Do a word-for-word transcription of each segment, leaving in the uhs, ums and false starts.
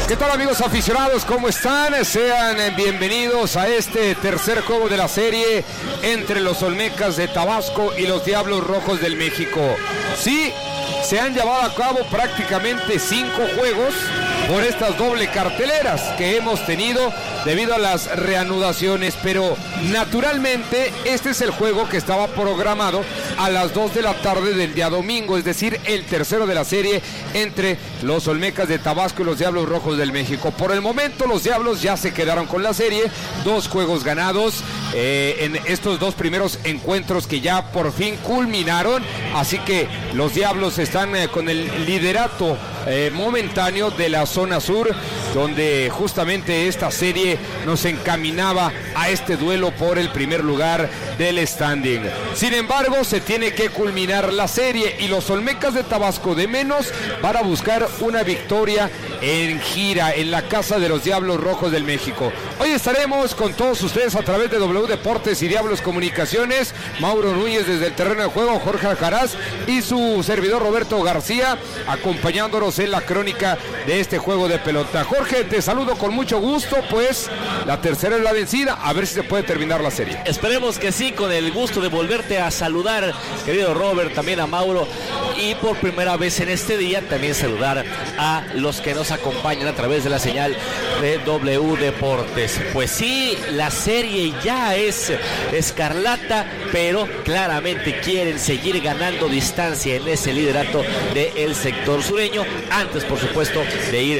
¿Qué tal, amigos aficionados? ¿Cómo están? Sean bienvenidos a este tercer juego de la serie entre los Olmecas de Tabasco y los Diablos Rojos del México. Sí, se han llevado a cabo prácticamente cinco juegos por estas doble carteleras que hemos tenido debido a las reanudaciones, pero naturalmente este es el juego que estaba programado a las dos de la tarde del día domingo, es decir, el tercero de la serie entre los Olmecas de Tabasco y los Diablos Rojos del México. Por el momento los Diablos ya se quedaron con la serie, dos juegos ganados eh, en estos dos primeros encuentros que ya por fin culminaron, así que los Diablos están eh, con el liderato eh, momentáneo de la zona sur, donde justamente esta serie nos encaminaba a este duelo por el primer lugar del standing. Sin embargo, se tiene que culminar la serie y los Olmecas de Tabasco de menos para buscar una victoria en gira en la casa de los Diablos Rojos del México. Hoy estaremos con todos ustedes a través de W Deportes y Diablos Comunicaciones, Mauro Núñez desde el terreno de juego, Jorge Alcaraz y su servidor Roberto García, acompañándonos en la crónica de este juego de pelota. Jorge, te saludo con mucho gusto, pues la tercera es la vencida, a ver si se puede terminar la serie. Esperemos que sí, con el gusto de volverte a saludar, querido Robert, también a Mauro, y por primera vez en este día también saludar a los que nos acompañan a través de la señal de W Deportes. Pues sí, la serie ya es escarlata, pero claramente quieren seguir ganando distancia en ese liderato del sector sureño, antes por supuesto de ir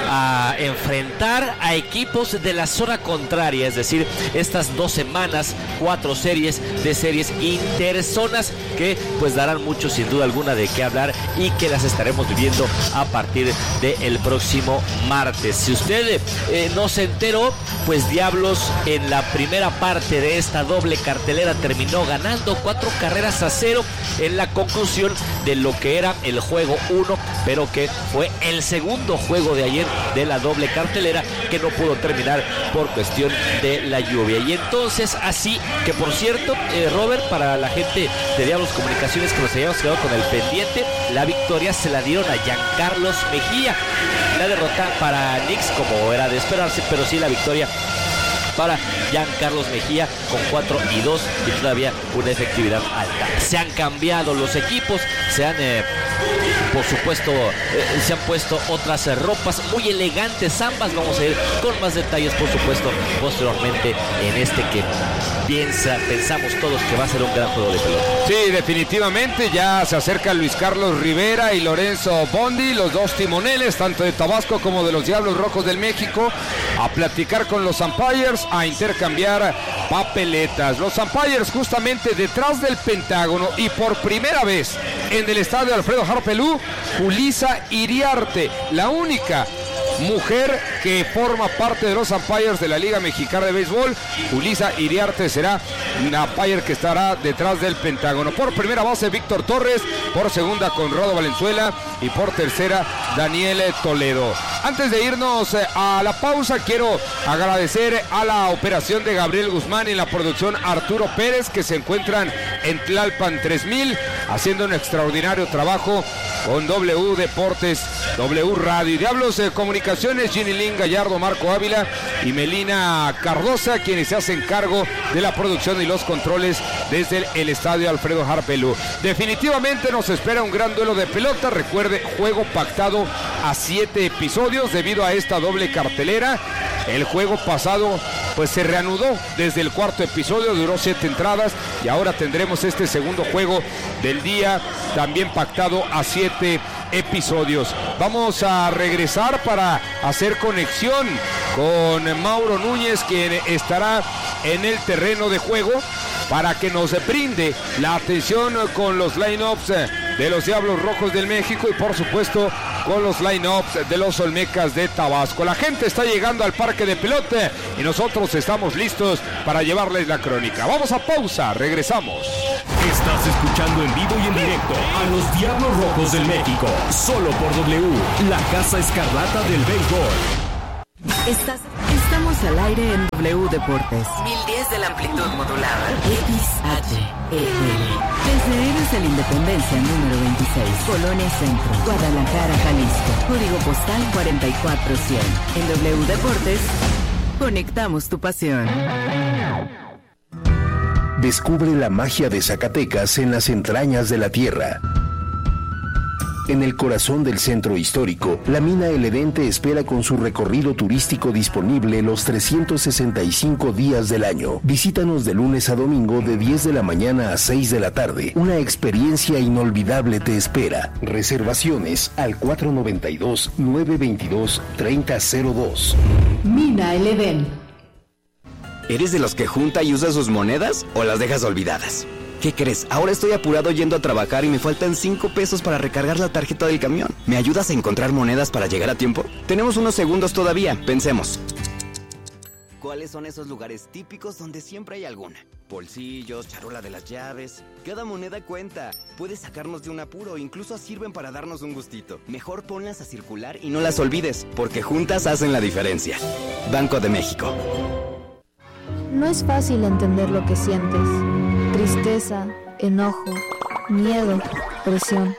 a enfrentar a equipos de la zona contraria, es decir, estas dos semanas, cuatro series de series interzonas que pues darán mucho sin duda alguna de qué hablar y que las estaremos viviendo a partir del próximo martes. Si usted eh, no se enteró, pues Diablos en la primera parte de esta doble cartelera terminó ganando cuatro carreras a cero en la conclusión de lo que era el juego uno, pero que fue el segundo juego de ayer de la doble cartelera que no pudo terminar por cuestión de la lluvia. Y entonces así que, por cierto, eh, Robert, para la gente de Diablos Comunicaciones que nos hayamos quedado con el pendiente, la victoria se la dieron a Giancarlos Mejía. La derrota para Nix, como era de esperarse, pero sí la victoria para Giancarlos Mejía con cuatro y dos y todavía una efectividad alta. Se han cambiado los equipos, se han eh, por supuesto eh, se han puesto otras eh, ropas muy elegantes ambas. Vamos a ir con más detalles por supuesto posteriormente en este que piensa, pensamos todos que va a ser un gran juego de pelota. Sí, definitivamente ya se acerca Luis Carlos Rivera y Lorenzo Bondi, los dos timoneles tanto de Tabasco como de los Diablos Rojos del México, a platicar con los umpires, a intercambiar papeletas. Los umpires justamente detrás del Pentágono y por primera vez en el estadio Alfredo Harpelú, Julissa Iriarte, la única mujer que forma parte de los umpires de la Liga Mexicana de Béisbol. Julissa Iriarte será una umpire que estará detrás del Pentágono. Por primera base Víctor Torres, por segunda Conrado Valenzuela y por tercera Daniel Toledo. Antes de irnos a la pausa, quiero agradecer a la operación de Gabriel Guzmán y la producción Arturo Pérez, que se encuentran en Tlalpan tres mil haciendo un extraordinario trabajo con W Deportes, W Radio y Diablos de Comunicaciones, Ginny Lynn Gallardo, Marco Ávila y Melina Cardosa, quienes se hacen cargo de la producción y los controles desde el, el estadio Alfredo Harpelú. Definitivamente nos espera un gran duelo de pelota. Recuerde, juego pactado a siete episodios debido a esta doble cartelera. El juego pasado pues se reanudó desde el cuarto episodio, duró siete entradas y ahora tendremos este segundo juego del día también pactado a siete episodios. Vamos a regresar para hacer conexión con Mauro Núñez, quien estará en el terreno de juego para que nos brinde la atención con los line-ups de los Diablos Rojos del México y por supuesto con los line-ups de los Olmecas de Tabasco. La gente está llegando al parque de pelota y nosotros estamos listos para llevarles la crónica. Vamos a pausa, regresamos. Estás escuchando en vivo y en directo a los Diablos Rojos del México, solo por W, la Casa Escarlata del Béisbol. Estás, estás Estamos al aire en W Deportes. mil diez de la amplitud modulada. X H E L. Desde Héroes de la Independencia número veintiséis, Colonia Centro, Guadalajara, Jalisco. Código postal cuarenta y cuatro cien. En W Deportes, conectamos tu pasión. Descubre la magia de Zacatecas en las entrañas de la tierra. En el corazón del centro histórico, la mina El Edén te espera con su recorrido turístico disponible los trescientos sesenta y cinco días del año. Visítanos de lunes a domingo de diez de la mañana a seis de la tarde. Una experiencia inolvidable te espera. Reservaciones al cuatro noventa y dos, nueve veintidós, treinta cero dos. Mina El Edén. ¿Eres de los que junta y usa sus monedas o las dejas olvidadas? ¿Qué crees? Ahora estoy apurado yendo a trabajar y me faltan cinco pesos para recargar la tarjeta del camión. ¿Me ayudas a encontrar monedas para llegar a tiempo? Tenemos unos segundos todavía, pensemos. ¿Cuáles son esos lugares típicos donde siempre hay alguna? Bolsillos, charola de las llaves. Cada moneda cuenta. Puede sacarnos de un apuro, incluso sirven para darnos un gustito. Mejor ponlas a circular y no las olvides, porque juntas hacen la diferencia. Banco de México. No es fácil entender lo que sientes. Tristeza, enojo, miedo, presión.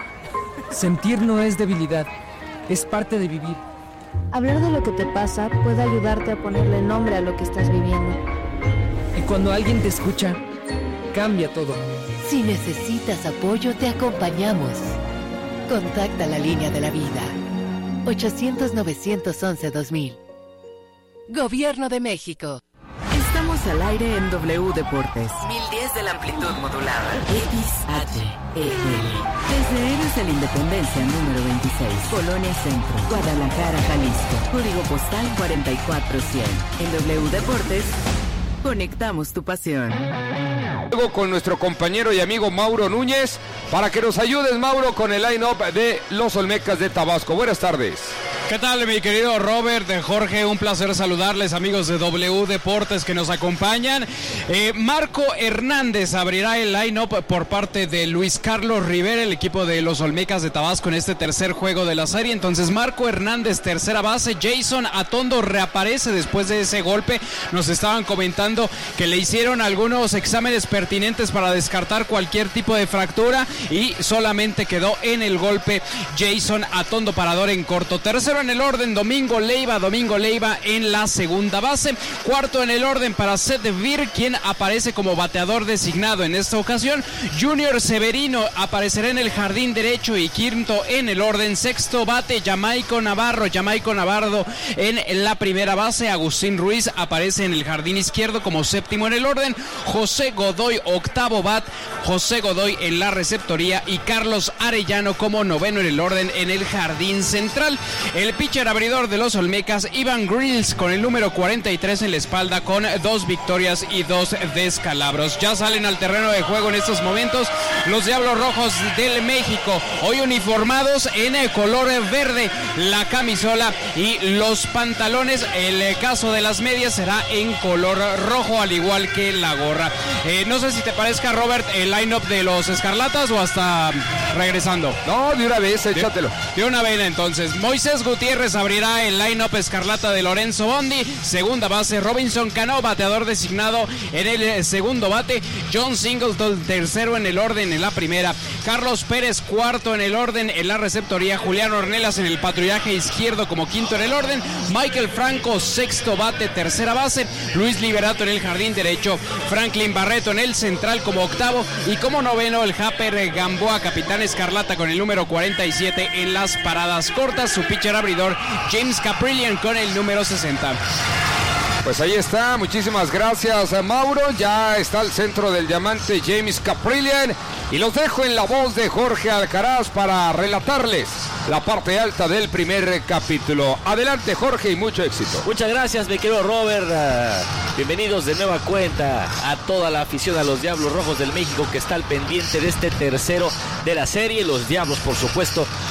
Sentir no es debilidad, es parte de vivir. Hablar de lo que te pasa puede ayudarte a ponerle nombre a lo que estás viviendo. Y cuando alguien te escucha, cambia todo. Si necesitas apoyo, te acompañamos. Contacta la línea de la vida. ochocientos, novecientos once, dos mil. Gobierno de México. Estamos al aire en W Deportes. mil diez de la amplitud modulada. X H E L. Desde Héroes de la Independencia número veintiséis, Colonia Centro, Guadalajara, Jalisco. Código postal cuarenta y cuatro cien. En W Deportes, conectamos tu pasión. Luego con nuestro compañero y amigo Mauro Núñez para que nos ayudes, Mauro, con el line-up de los Olmecas de Tabasco. Buenas tardes. ¿Qué tal, mi querido Robert, Jorge? Un placer saludarles, amigos de W Deportes que nos acompañan. Eh, Marco Hernández abrirá el line-up por parte de Luis Carlos Rivera, el equipo de los Olmecas de Tabasco en este tercer juego de la serie. Entonces, Marco Hernández, tercera base. Jason Atondo reaparece después de ese golpe. Nos estaban comentando que le hicieron algunos exámenes pertinentes para descartar cualquier tipo de fractura y solamente quedó en el golpe Jason Atondo, parador en corto. Tercero en el orden, Domingo Leiva, Domingo Leiva en la segunda base. Cuarto en el orden para Seth Vir, quien aparece como bateador designado en esta ocasión. Junior Severino aparecerá en el jardín derecho y quinto en el orden. Sexto bate, Jamaico Navarro, Jamaico Navarro en la primera base. Agustín Ruiz aparece en el jardín izquierdo como séptimo en el orden. José Godoy, octavo bat, José Godoy en la receptoría y Carlos Arellano como noveno en el orden en el jardín central. El pitcher abridor de los Olmecas, Iván Grills, con el número cuarenta y tres en la espalda, con dos victorias y dos descalabros. Ya salen al terreno de juego en estos momentos los Diablos Rojos del México, hoy uniformados en el color verde, la camisola y los pantalones. El caso de las medias será en color rojo, al igual que la gorra. Eh, no sé si te parezca, Robert, el line-up de los Escarlatas o hasta regresando. No, de una vez, échatelo. De, de una vez, entonces. Moisés Gutiérrez abrirá el line-up escarlata de Lorenzo Bondi. Segunda base, Robinson Cano, bateador designado en el segundo bate. John Singleton, tercero en el orden en la primera. Carlos Pérez, cuarto en el orden en la receptoría. Julián Ornelas en el patrullaje izquierdo como quinto en el orden. Michael Franco, sexto bate, tercera base. Luis Liberato en el jardín derecho. Franklin Barreto en el central como octavo. Y como noveno, el Japper Gamboa, capitán escarlata con el número cuarenta y siete en las paradas cortas. Su pitcher abridor, James Caprillion, con el número sesenta. Pues ahí está, muchísimas gracias, Mauro. Ya está al centro del diamante James Caprillion y los dejo en la voz de Jorge Alcaraz para relatarles la parte alta del primer capítulo. Adelante, Jorge, y mucho éxito. Muchas gracias, mi querido Robert. Uh, bienvenidos de nueva cuenta a toda la afición a los Diablos Rojos del México que está al pendiente de este tercero de la serie. Los Diablos, por supuesto,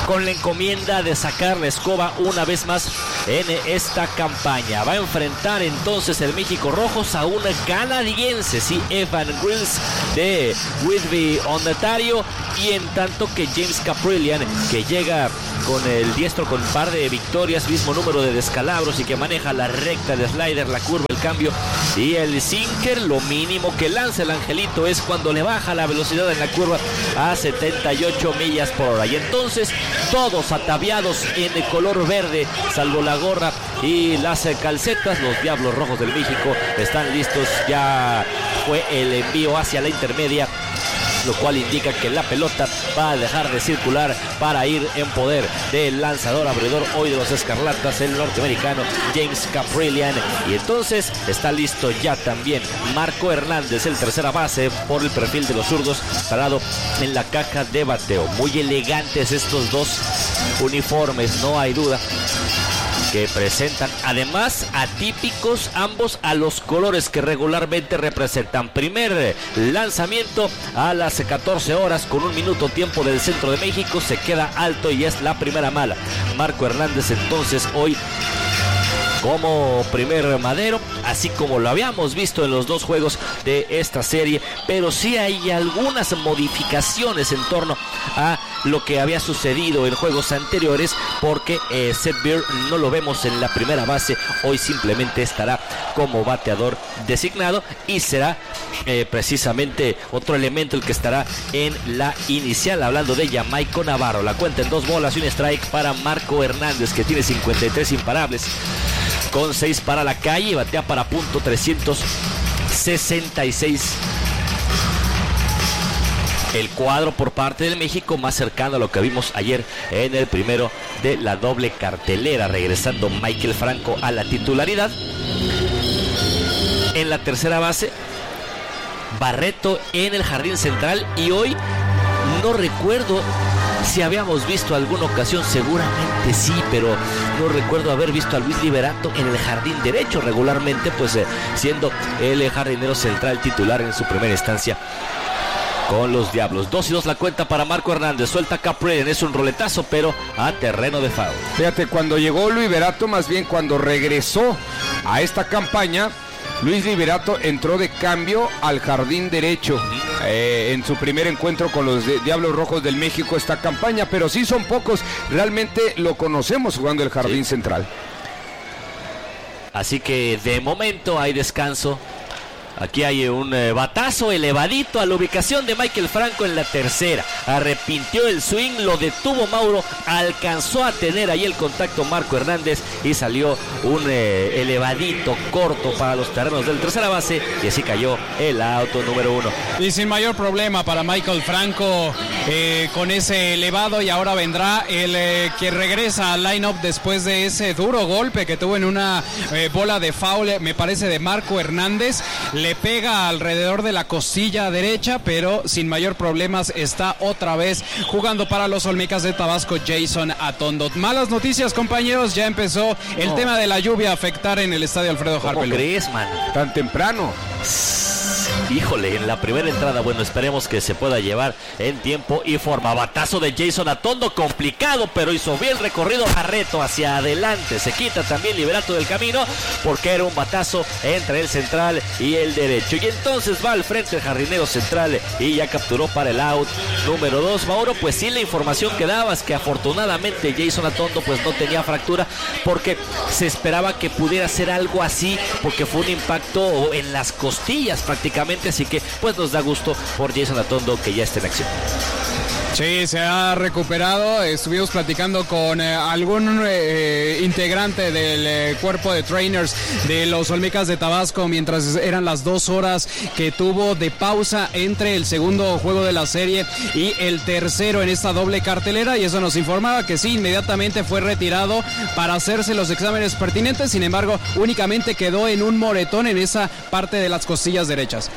con la encomienda de sacar la escoba una vez más en esta campaña. Va a enfrentar entonces el México Rojos a un canadiense, sí, Evan Grills de Whitby, Ontario, y en tanto que James Caprillian, que llega con el diestro con par de victorias, mismo número de descalabros y que maneja la recta de slider, la curva, el cambio y el sinker, lo mínimo que lanza el angelito es cuando le baja la velocidad en la curva a setenta y ocho millas por hora. Y entonces todos ataviados en el color verde, salvo la gorra y las calcetas, los Diablos Rojos del México están listos. Ya fue el envío hacia la intermedia, lo cual indica que la pelota va a dejar de circular para ir en poder del lanzador abridor hoy de los Escarlatas, el norteamericano James Caprillian. Y entonces está listo ya también Marco Hernández, el tercera base por el perfil de los zurdos, parado en la caja de bateo. Muy elegantes estos dos uniformes, no hay duda, que presentan además atípicos ambos a los colores que regularmente representan. Primer lanzamiento a las catorce horas con un minuto tiempo del centro de México, se queda alto y es la primera mala. Marco Hernández entonces hoy como primer madero, así como lo habíamos visto en los dos juegos de esta serie, pero sí hay algunas modificaciones en torno a lo que había sucedido en juegos anteriores, porque eh, Seth Beer no lo vemos en la primera base, hoy simplemente estará como bateador designado y será eh, precisamente otro elemento el que estará en la inicial. Hablando de Jamaico Navarro, la cuenta en dos bolas y un strike para Marco Hernández, que tiene cincuenta y tres imparables con seis para la calle y batea para punto trescientos sesenta y seis. El cuadro por parte del México más cercano a lo que vimos ayer en el primero de la doble cartelera, regresando Michael Franco a la titularidad. En la tercera base, Barreto en el jardín central, y hoy no recuerdo si habíamos visto alguna ocasión, seguramente sí, pero no recuerdo haber visto a Luis Liberato en el jardín derecho, regularmente pues eh, siendo el jardinero central titular en su primera instancia con los Diablos. Dos y dos la cuenta para Marco Hernández, suelta Caprillian, es un roletazo pero a terreno de foul. Fíjate, cuando llegó Luis Liberato, más bien cuando regresó a esta campaña, Luis Liberato entró de cambio al jardín derecho eh, en su primer encuentro con los de Diablos Rojos del México esta campaña, pero sí son pocos, realmente lo conocemos jugando el jardín sí. central. Así que de momento hay descanso. Aquí hay un eh, batazo elevadito a la ubicación de Michael Franco en la tercera. Arrepintió el swing, lo detuvo Mauro, alcanzó a tener ahí el contacto Marco Hernández y salió un eh, elevadito corto para los terrenos del tercera base y así cayó el auto número uno. Y sin mayor problema para Michael Franco eh, con ese elevado, y ahora vendrá el eh, que regresa al line-up después de ese duro golpe que tuvo en una eh, bola de foul, me parece de Marco Hernández. Le pega alrededor de la costilla derecha, pero sin mayor problemas está otra vez jugando para los Olmecas de Tabasco Jason Atondo. Malas noticias, compañeros, ya empezó el no. tema de la lluvia a afectar en el estadio Alfredo Harpelú. ¿Cómo crees, man? Tan temprano. Híjole, en la primera entrada, bueno, esperemos que se pueda llevar en tiempo y forma. Batazo de Jason Atondo, complicado, pero hizo bien recorrido. Barreto hacia adelante, se quita también Liberato del camino, porque era un batazo entre el central y el derecho. Y entonces va al frente el jardinero central y ya capturó para el out número dos. Mauro, pues sí, la información que daba es que afortunadamente Jason Atondo pues no tenía fractura, porque se esperaba que pudiera ser algo así, porque fue un impacto en las costillas prácticamente. Así que pues nos da gusto por Jason Atondo que ya está en acción. Sí, se ha recuperado. Estuvimos platicando con eh, algún eh, integrante del eh, cuerpo de trainers de los Olmecas de Tabasco mientras eran las dos horas que tuvo de pausa entre el segundo juego de la serie y el tercero en esta doble cartelera, y eso nos informaba que sí, inmediatamente fue retirado para hacerse los exámenes pertinentes. Sin embargo, únicamente quedó en un moretón en esa parte de las costillas derechas.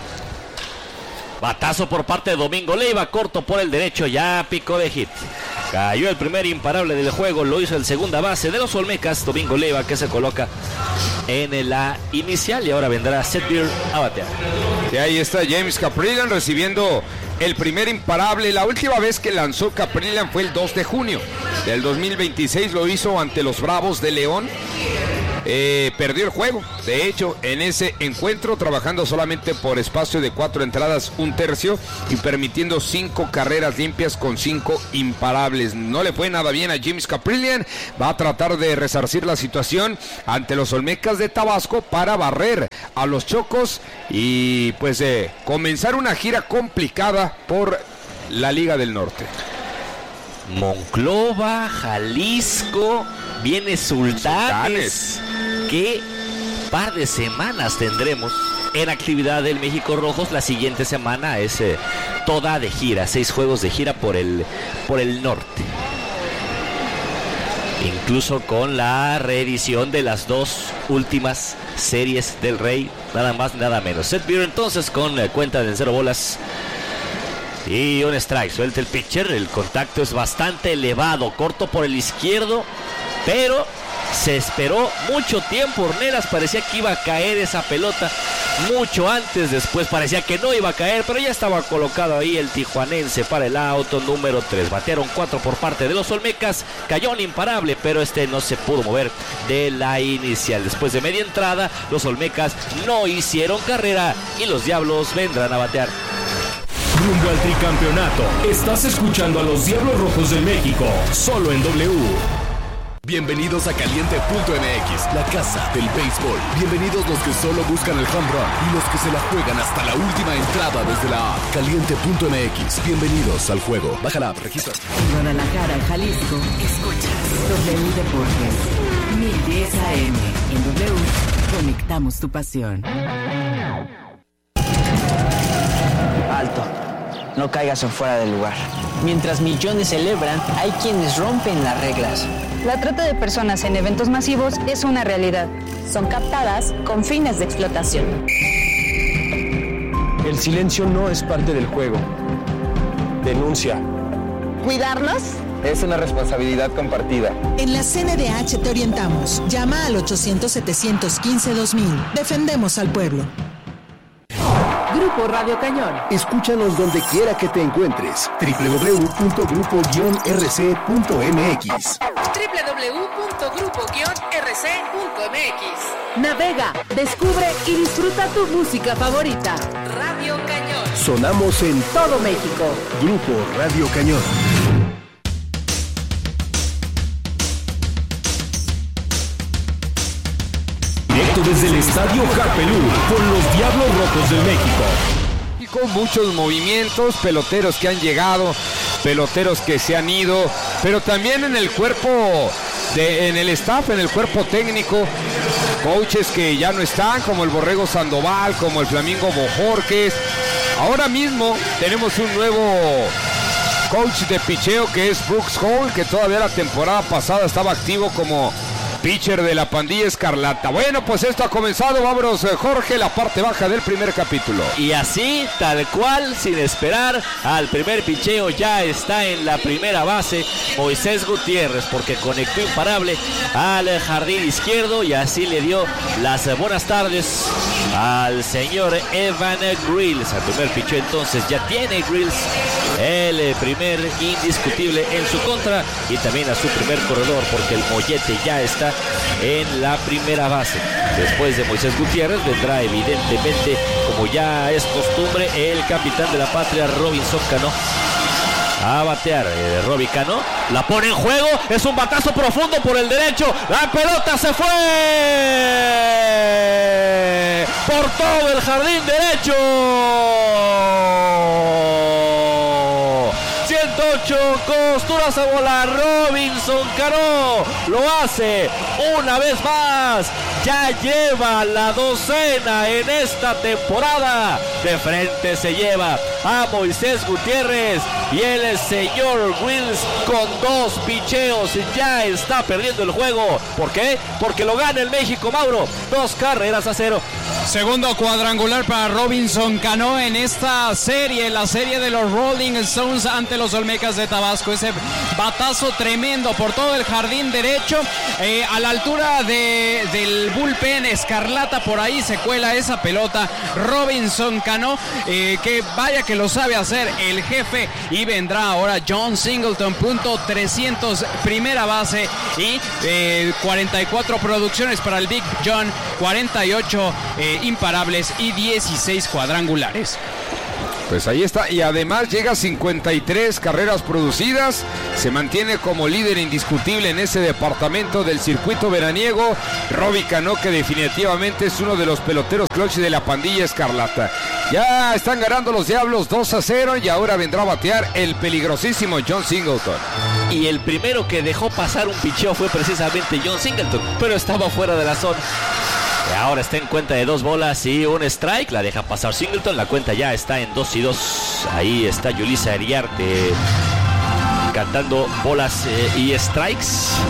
Batazo por parte de Domingo Leiva, corto por el derecho, ya picó de hit. Cayó el primer imparable del juego, lo hizo el segunda base de los Olmecas, Domingo Leiva, que se coloca en la inicial, y ahora vendrá Seth Beer a batear. Y ahí está James Caprillian recibiendo el primer imparable. La última vez que lanzó Caprillian fue el dos de junio. del dos mil veintiséis lo hizo ante los Bravos de León. Eh, perdió el juego, de hecho, en ese encuentro, trabajando solamente por espacio de cuatro entradas, un tercio, y permitiendo cinco carreras limpias con cinco imparables. No le fue nada bien a James Kaprielian. Va a tratar de resarcir la situación ante los Olmecas de Tabasco para barrer a los Chocos y pues eh, comenzar una gira complicada por la Liga del Norte. Monclova, Jalisco, viene Sultanes. ¿Qué par de semanas tendremos en actividad del México Rojos? La siguiente semana es eh, toda de gira, seis juegos de gira por el, por el norte. Incluso con la reedición de las dos últimas series del Rey, nada más, nada menos. Seth Beer entonces con eh, cuenta de cero bolas. Y un strike, suelta el pitcher, el contacto es bastante elevado, corto por el izquierdo, pero se esperó mucho tiempo. Horneras parecía que iba a caer esa pelota mucho antes, después parecía que no iba a caer, pero ya estaba colocado ahí el tijuanense para el auto número tres. Batearon cuatro por parte de los Olmecas, cayó un imparable, pero este no se pudo mover de la inicial. Después de media entrada, los Olmecas no hicieron carrera y los Diablos vendrán a batear. Rumbo al tricampeonato. Estás escuchando a los Diablos Rojos de México, solo en W. Bienvenidos a Caliente punto M X, la casa del béisbol. Bienvenidos los que solo buscan el home run y los que se la juegan hasta la última entrada desde la app. Caliente punto M X, bienvenidos al juego. Baja la app, registra. En Guadalajara, Jalisco, escuchas W Deportes, mil diez A M. En W, conectamos tu pasión. Alto. No caigas en fuera del lugar. Mientras millones celebran, hay quienes rompen las reglas. La trata de personas en eventos masivos es una realidad. Son captadas con fines de explotación. El silencio no es parte del juego. Denuncia. ¿Cuidarlos? Es una responsabilidad compartida. En la C N D H te orientamos. Llama al ochocientos, setecientos quince, dos mil. Defendemos al pueblo. Grupo Radio Cañón. Escúchanos donde quiera que te encuentres. doble u doble u doble u punto grupo guion r c punto m x. doble u doble u doble u punto grupo guion r c punto m x. Navega, descubre y disfruta tu música favorita. Radio Cañón. Sonamos en todo México. Grupo Radio Cañón. Directo desde el Estadio Harpelú con los Diablos Rojos de México. Y con muchos movimientos, peloteros que han llegado, peloteros que se han ido, pero también en el cuerpo, de, en el staff, en el cuerpo técnico, coaches que ya no están, como el Borrego Sandoval, como el Flamingo Bojorquez. Ahora mismo tenemos un nuevo coach de picheo que es Brooks Hall, que todavía la temporada pasada estaba activo como pitcher de la pandilla Escarlata. Bueno, pues esto ha comenzado. Vámonos, Jorge, la parte baja del primer capítulo. Y así, tal cual, sin esperar al primer picheo, ya está en la primera base Moisés Gutiérrez, porque conectó imparable al jardín izquierdo y así le dio las buenas tardes al señor Evan Grills. Al primer picheo entonces ya tiene Grills el primer indiscutible en su contra y también a su primer corredor, porque el mollete ya está en la primera base. Después de Moisés Gutiérrez vendrá evidentemente, como ya es costumbre, el capitán de la patria, Robinson Cano, a batear. eh, Robbie Cano la pone en juego, es un batazo profundo por el derecho, la pelota se fue por todo el jardín derecho. ciento ocho costuras a bola. Robinson Cano lo hace una vez más. Ya lleva la docena en esta temporada. De frente se lleva a Moisés Gutiérrez y el señor Wills con dos picheos ya está perdiendo el juego. ¿Por qué? Porque lo gana el México, Mauro. Dos carreras a cero. Segundo cuadrangular para Robinson Cano en esta serie, la serie de los Rolling Stones ante los Olmecas de Tabasco. Ese batazo tremendo por todo el jardín derecho, eh, a la altura de, del bullpen Escarlata, por ahí se cuela esa pelota Robinson Cano, eh, que vaya que que lo sabe hacer el jefe, y vendrá ahora John Singleton, punto trescientos, primera base, y eh, cuarenta y cuatro producciones para el Big John, cuarenta y ocho eh, imparables y dieciséis cuadrangulares. Pues ahí está, y además llega a cincuenta y tres carreras producidas, se mantiene como líder indiscutible en ese departamento del circuito veraniego. Robbie Cano, que definitivamente es uno de los peloteros clutch de la pandilla escarlata. Ya están ganando los Diablos dos a cero, y ahora vendrá a batear el peligrosísimo John Singleton. Y el primero que dejó pasar un picheo fue precisamente John Singleton, pero estaba fuera de la zona. Ahora está en cuenta de dos bolas y un strike. La deja pasar Singleton. La cuenta ya está en dos y dos. Ahí está Yulisa Eriarte cantando bolas eh, y strikes.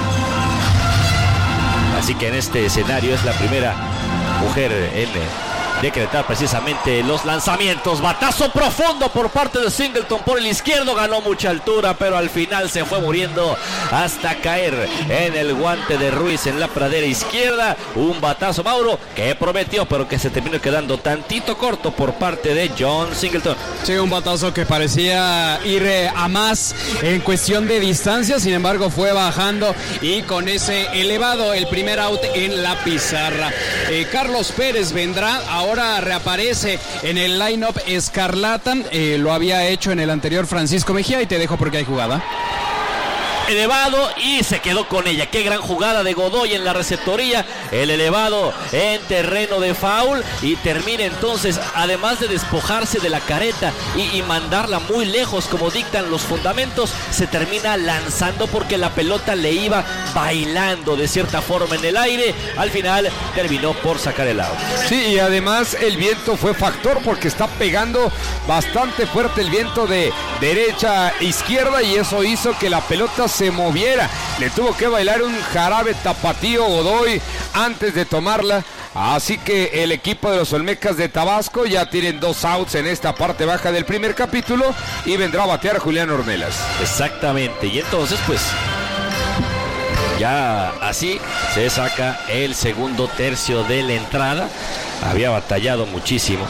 Así que en este escenario es la primera mujer en decretar precisamente los lanzamientos. Batazo profundo por parte de Singleton por el izquierdo, ganó mucha altura, pero al final se fue muriendo hasta caer en el guante de Ruiz en la pradera izquierda. Un batazo, Mauro, que prometió, pero que se terminó quedando tantito corto por parte de John Singleton. Sí, un batazo que parecía ir eh, a más en cuestión de distancia, sin embargo fue bajando, y con ese elevado el primer out en la pizarra. eh, Carlos Pérez vendrá ahora. Ahora reaparece en el line-up escarlata, eh, lo había hecho en el anterior Francisco Mejía, y te dejo porque hay jugada. Elevado y se quedó con ella. Qué gran jugada de Godoy en la receptoría. El elevado en terreno de foul, y termina entonces, además de despojarse de la careta y, y mandarla muy lejos como dictan los fundamentos, se termina lanzando porque la pelota le iba bailando de cierta forma en el aire. Al final terminó por sacar el out. Sí, y además el viento fue factor porque está pegando bastante fuerte el viento de derecha a izquierda, y eso hizo que la pelota se moviera. Le tuvo que bailar un jarabe tapatío Godoy antes de tomarla. Así que el equipo de los Olmecas de Tabasco ya tienen dos outs en esta parte baja del primer capítulo, y vendrá a batear Julián Ornelas. Exactamente, y entonces pues ya así se saca el segundo tercio de la entrada. Había batallado muchísimo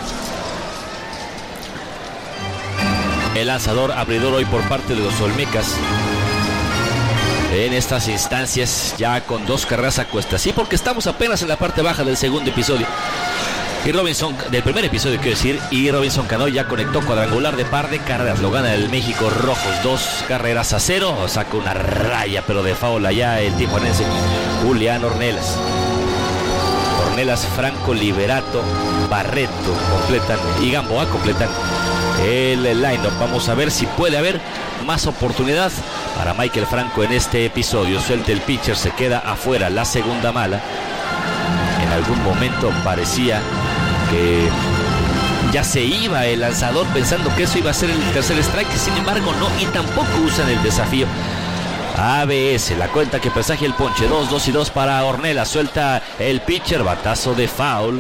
el lanzador abridor hoy por parte de los Olmecas en estas instancias, ya con dos carreras a cuestas. Sí, porque estamos apenas en la parte baja del segundo episodio. Y Robinson, del primer episodio quiero decir, y Robinson Cano ya conectó cuadrangular de par de carreras. Lo gana el México Rojos, dos carreras a cero. Saca una raya, pero de faula ya el tijuanense Julián Ornelas. Ornelas, Franco, Liberato, Barreto completan, y Gamboa completan el line-up. Vamos a ver si puede haber más oportunidad para Michael Franco en este episodio. Suelta el pitcher, se queda afuera, la segunda mala. En algún momento parecía que ya se iba el lanzador pensando que eso iba a ser el tercer strike, sin embargo no, y tampoco usan el desafío. A B S, la cuenta que presagia el ponche, dos, dos y dos para Ornelas. Suelta el pitcher, batazo de foul.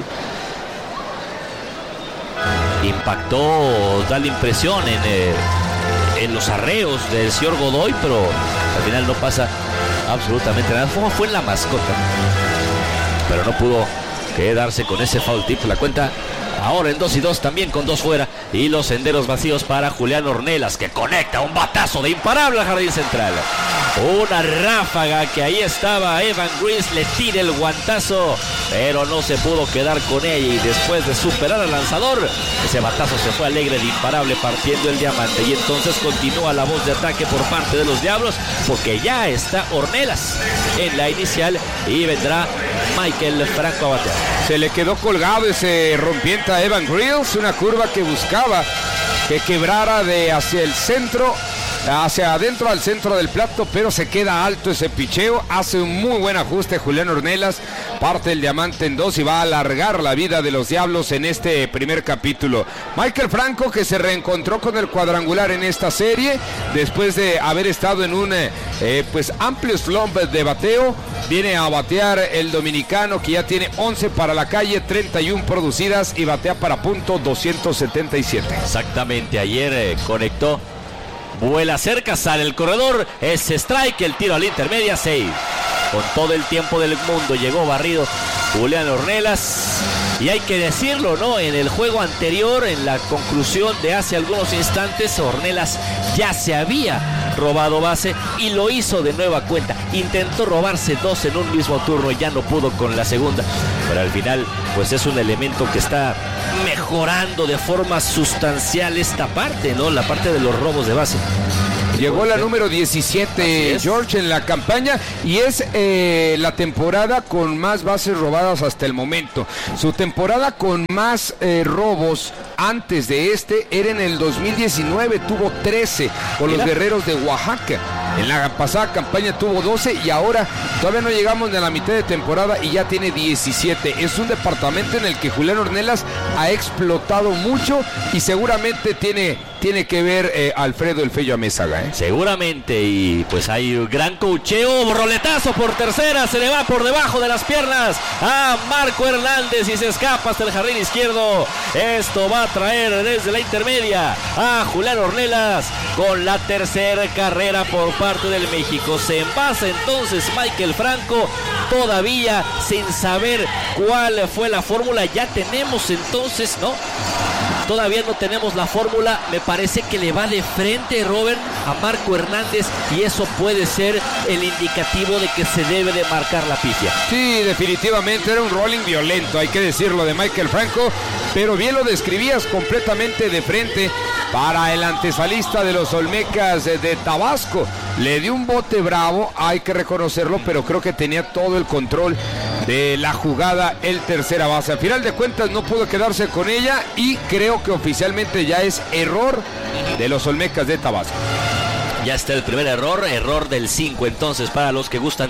Impactó, da la impresión en, eh, en los arreos del señor Godoy, pero al final no pasa absolutamente nada. Fue, fue en la mascota, pero no pudo quedarse con ese foul tip. La cuenta ahora en dos y dos, también con dos fuera, y los senderos vacíos para Julián Ornelas, que conecta un batazo de imparable al jardín central. Una ráfaga que ahí estaba Evan Grease, le tira el guantazo, pero no se pudo quedar con ella, y después de superar al lanzador, ese batazo se fue alegre de imparable partiendo el diamante. Y entonces continúa la voz de ataque por parte de los Diablos, porque ya está Ornelas en la inicial y vendrá Michael Franco a batear. Se le quedó colgado ese rompiente a Evan Grills, una curva que buscaba que quebrara de hacia el centro, hacia adentro al centro del plato, pero se queda alto ese picheo. Hace un muy buen ajuste Julián Ornelas, parte el diamante en dos y va a alargar la vida de los Diablos en este primer capítulo. Michael Franco, que se reencontró con el cuadrangular en esta serie después de haber estado en un eh, pues amplio slump de bateo, viene a batear el dominicano, que ya tiene once para la calle, treinta y uno producidas, y batea para punto doscientos setenta y siete. Exactamente, ayer eh, conectó, vuela cerca, sale el corredor, es strike, el tiro a la intermedia, seis. Con todo el tiempo del mundo llegó barrido Julián Ornelas. Y hay que decirlo, ¿no? En el juego anterior, en la conclusión de hace algunos instantes, Ornelas ya se había robado base y lo hizo de nueva cuenta. Intentó robarse dos en un mismo turno y ya no pudo con la segunda. Pero al final, pues es un elemento que está mejorando de forma sustancial esta parte, ¿no? La parte de los robos de base. Llegó la número diecisiete, George, en la campaña, y es eh, la temporada con más bases robadas hasta el momento. Su temporada con más eh, robos antes de este era en el dos mil diecinueve, tuvo trece con los Guerreros de Oaxaca. En la pasada campaña tuvo doce y ahora todavía no llegamos ni a la mitad de temporada y ya tiene diecisiete. Es un departamento en el que Julián Ornelas ha explotado mucho y seguramente tiene, tiene que ver eh, Alfredo El Fello Amézaga. ¿eh? Seguramente, y pues hay un gran cocheo, roletazo por tercera, se le va por debajo de las piernas a Marco Hernández y se escapa hasta el jardín izquierdo. Esto va a traer desde la intermedia a Julián Ornelas con la tercera carrera por parte del México. Se envasa entonces Michael Franco, todavía sin saber cuál fue la fórmula. Ya tenemos entonces, ¿no? Todavía no tenemos la fórmula. Me parece que le va de frente Robert a Marco Hernández y eso puede ser el indicativo de que se debe de marcar la pifia. Sí, definitivamente era un rolling violento, hay que decirlo, de Michael Franco, pero bien lo describías, completamente de frente para el antesalista de los Olmecas de Tabasco. Le dio un bote bravo, hay que reconocerlo, pero creo que tenía todo el control de la jugada el tercera base. Al final de cuentas no pudo quedarse con ella y creo que oficialmente ya es error de los Olmecas de Tabasco. Ya está el primer error, error del cinco entonces para los que gustan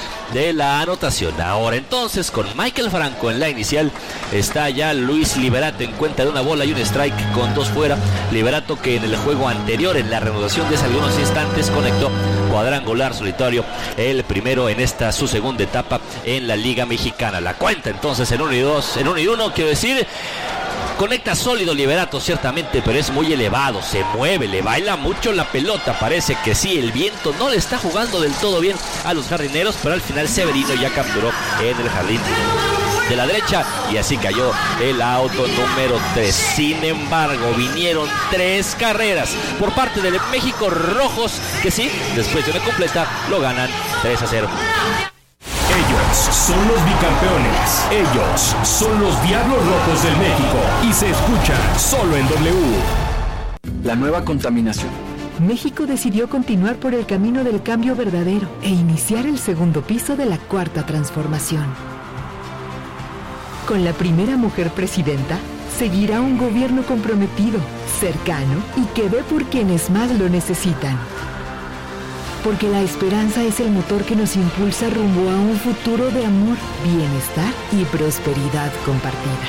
de la anotación. Ahora entonces con Michael Franco en la inicial está ya Luis Liberato en cuenta de una bola y un strike con dos fuera. Liberato que en el juego anterior, en la reanudación de hace algunos instantes, conectó cuadrangular solitario, el primero en esta su segunda etapa en la Liga Mexicana. La cuenta entonces en uno y dos, en uno y uno, quiero decir. Conecta sólido Liberato, ciertamente, pero es muy elevado, se mueve, le baila mucho la pelota, parece que sí, el viento no le está jugando del todo bien a los jardineros, pero al final Severino ya capturó en el jardín de la derecha y así cayó el auto número tres. Sin embargo, vinieron tres carreras por parte de México, Rojos, que sí, después de una completa, lo ganan tres a cero. Ellos son los bicampeones. Ellos son los Diablos Rojos del México. Y se escucha solo en W. La nueva contaminación. México decidió continuar por el camino del cambio verdadero e iniciar el segundo piso de la cuarta transformación. Con la primera mujer presidenta, seguirá un gobierno comprometido, cercano y que ve por quienes más lo necesitan. Porque la esperanza es el motor que nos impulsa rumbo a un futuro de amor, bienestar y prosperidad compartida.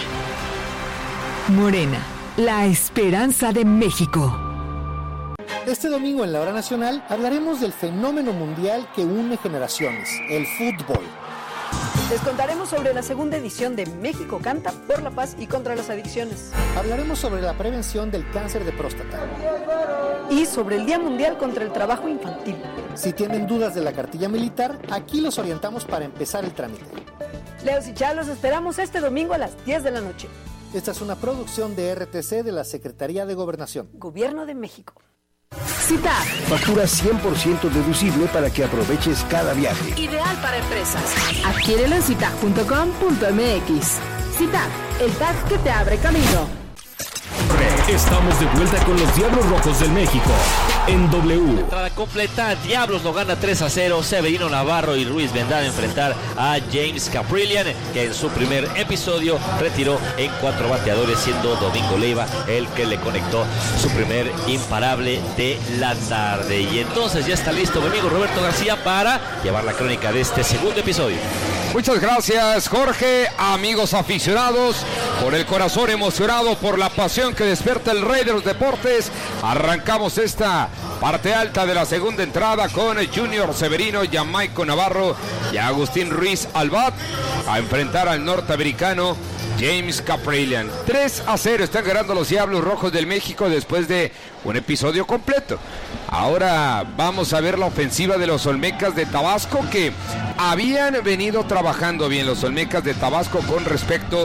Morena, la esperanza de México. Este domingo en la Hora Nacional hablaremos del fenómeno mundial que une generaciones, el fútbol. Les contaremos sobre la segunda edición de México Canta por la Paz y contra las Adicciones. Hablaremos sobre la prevención del cáncer de próstata. Y sobre el Día Mundial contra el Trabajo Infantil. Si tienen dudas de la cartilla militar, aquí los orientamos para empezar el trámite. Leos y Chá, los esperamos este domingo a las diez de la noche. Esta es una producción de R T C de la Secretaría de Gobernación. Gobierno de México. CITAP. Factura cien por ciento deducible para que aproveches cada viaje. Ideal para empresas. Adquiérelo en citap punto com punto m x. CITAP, el tag que te abre camino. Estamos de vuelta con los Diablos Rojos del México en W. Entrada completa, Diablos lo gana tres a cero. Severino Navarro y Ruiz vendrán a enfrentar a James Caprillian, que en su primer episodio retiró en cuatro bateadores, siendo Domingo Leiva el que le conectó su primer imparable de la tarde. Y entonces ya está listo mi amigo Roberto García para llevar la crónica de este segundo episodio. Muchas gracias, Jorge. Amigos aficionados, por el corazón emocionado, por la pasión que despierta el Rey de los Deportes, arrancamos esta parte alta de la segunda entrada con Junior Severino, Jamaico Navarro y Agustín Ruiz al bat a enfrentar al norteamericano James Caprillian. tres a cero están ganando los Diablos Rojos del México después de un episodio completo. Ahora vamos a ver la ofensiva de los Olmecas de Tabasco, que habían venido trabajando bien los Olmecas de Tabasco con respecto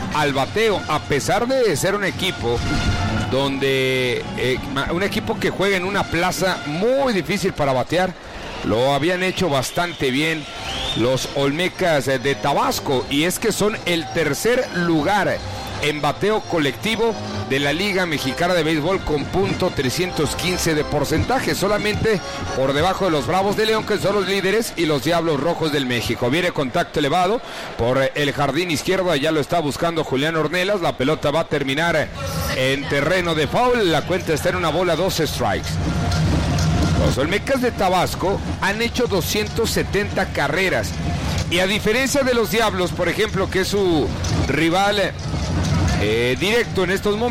al bateo, a pesar de ser un equipo donde eh, un equipo que juega en una plaza muy difícil para batear. Lo habían hecho bastante bien los Olmecas de Tabasco, y es que son el tercer lugar en bateo colectivo de la Liga Mexicana de Béisbol con punto trescientos quince de porcentaje, solamente por debajo de los Bravos de León, que son los líderes, y los Diablos Rojos del México. Viene contacto elevado por el jardín izquierdo, ya lo está buscando Julián Ornelas, la pelota va a terminar en terreno de foul, la cuenta está en una bola, dos strikes. Los Olmecas de Tabasco han hecho doscientas setenta carreras, y a diferencia de los Diablos, por ejemplo, que es su rival eh, directo en estos momentos,